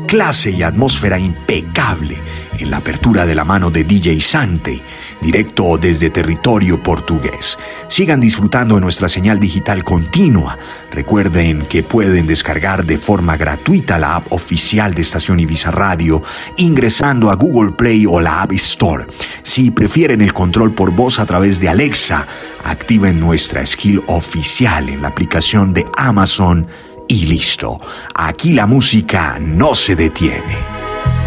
clase y atmósfera impecable en la apertura de la mano de DJ Sante, directo desde territorio portugués. Sigan disfrutando de nuestra señal digital continua. Recuerden que pueden descargar de forma gratuita la app oficial de Estación Ibiza Radio ingresando a Google Play o la App Store. Si prefieren el control por voz a través de Alexa, activen nuestra skill oficial en la aplicación de Amazon y listo. Aquí la música no se detiene.